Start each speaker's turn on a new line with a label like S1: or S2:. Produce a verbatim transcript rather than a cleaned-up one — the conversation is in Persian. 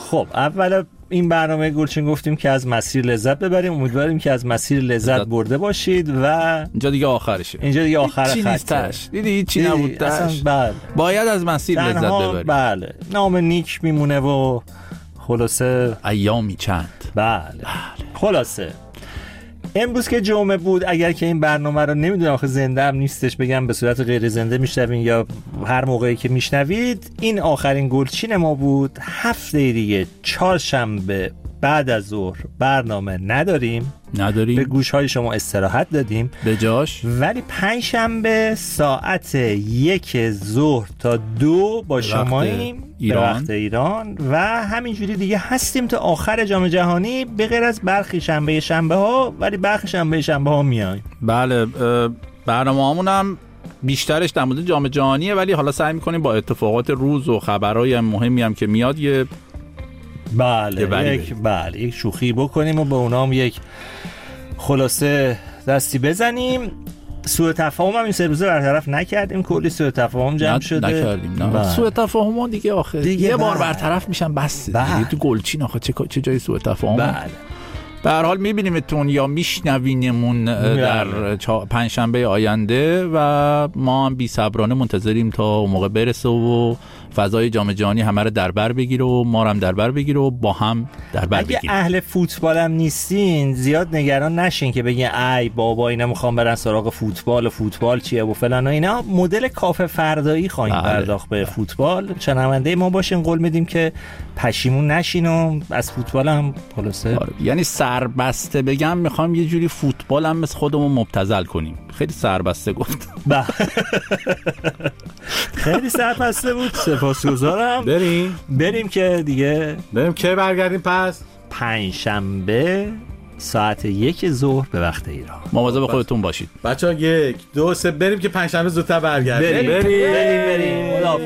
S1: خب اول این برنامه گلچین گفتیم که از مسیر لذت ببریم، امیدواریم که از مسیر لذت برده باشید و
S2: اینجا دیگه آخرشه،
S1: اینجا دیگه آخر خط
S2: نیستش. دیدی هیچی نبود تاش،
S1: بله.
S2: باید از مسیر لذت ببریم.
S1: بله نام نیک میمونه و خلاصه
S2: ایامی چند.
S1: بله, بله. خلاصه امروز که جمعه بود، اگر که این برنامه رو نمیدونم آخه زنده هم نیستش بگم به صورت غیر زنده میشنوین یا هر موقعی که میشنوید، این آخرین گلچین ما بود. هفته دیگه چهارشنبه بعد از ظهر برنامه نداریم
S2: نداریم
S1: به گوشهای شما استراحت دادیم
S2: به جاش،
S1: ولی پنجشنبه ساعت یک ظهر تا دو با شماییم به وقت ایران و همینجوری دیگه هستیم تا آخر جام جهانی، به غیر از برخی شنبه شنبه ها، ولی برخی شنبه شنبه ها میایم.
S2: بله برنامه‌مون هم بیشترش در مورد جام جهانیه، ولی حالا سعی می‌کنیم با اتفاقات روز و خبرهای مهمی هم که میاد یه
S1: بله یک بله یک شوخی بکنیم و به اونام یک خلاصه دستی بزنیم. سوء تفاهم هم این سه روزه برطرف نکردیم، کلی سوء تفاهم جمع شده
S2: نکردیم. نه سوء تفاهم ها دیگه آخه دیگه یه بار برطرف میشن بس دیگه. تو گلچین آخه چه چه جای سوء تفاهم.
S1: بله
S2: به هر حال میبینیمتون یا میشنوینمون در پنجشنبه آینده و ما هم بی صبرانه منتظریم تا اون موقع برسه و فضای جام جهانی همه رو در بر بگیره و ما رو هم در بر بگیره و با هم در بر بگیریم.
S1: اگه اهل فوتبال هم نیستین زیاد نگران نشین که بگین ای بابا اینا میخوام برن سراغ فوتبال و فوتبال چیه و فلان و اینا. مدل کافه فردایی خواهیم بله. پرداخت به فوتبال. شنونده ما باشین، قول میدیم که پشیمون نشین و از فوتبال هم خلاصه
S2: آره. یعنی سربسته بگم میخوام یه جوری فوتبال هم مثل خودمون مبتذل کنیم. خیلی سربسته گفت.
S1: خیلی سربسته بود. سپاسگزارم.
S3: بریم
S1: بریم که دیگه
S3: بریم که برگردیم پس
S1: پنجشنبه ساعت یک ظهر به وقت ایران.
S2: مواظب خودتون باشید
S3: بچه‌ها. یک دو سه بریم که پنجشنبه زودتر برگردیم.
S1: بریم بریم بریم, بریم.